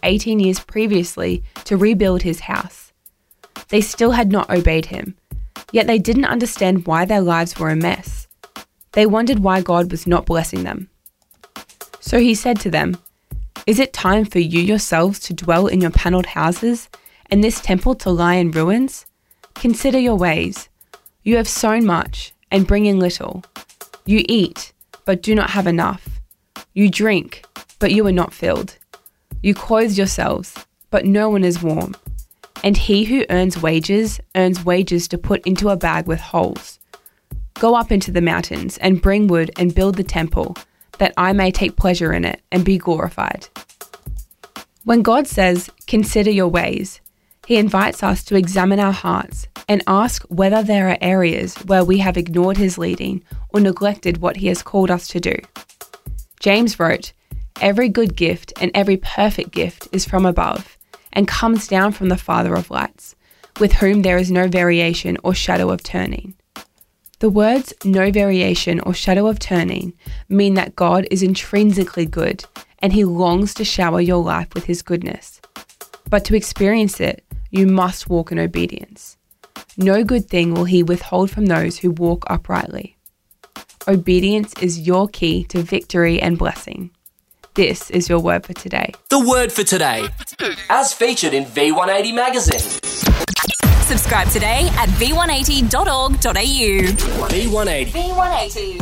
18 years previously to rebuild his house. They still had not obeyed him, yet they didn't understand why their lives were a mess. They wondered why God was not blessing them. So he said to them, "Is it time for you yourselves to dwell in your panelled houses, and this temple to lie in ruins? Consider your ways. You have sown much, and bring in little. You eat, but do not have enough. You drink, but you are not filled. You clothe yourselves, but no one is warm. And he who earns wages to put into a bag with holes. Go up into the mountains, and bring wood and build the temple, that I may take pleasure in it and be glorified." When God says, "Consider your ways," he invites us to examine our hearts and ask whether there are areas where we have ignored his leading or neglected what he has called us to do. James wrote, "Every good gift and every perfect gift is from above and comes down from the Father of lights, with whom there is no variation or shadow of turning." The words "no variation or shadow of turning" mean that God is intrinsically good and he longs to shower your life with his goodness. But to experience it, you must walk in obedience. No good thing will he withhold from those who walk uprightly. Obedience is your key to victory and blessing. This is your word for today. The word for today, as featured in V180 magazine. Subscribe today at v180.org.au. V180. V180.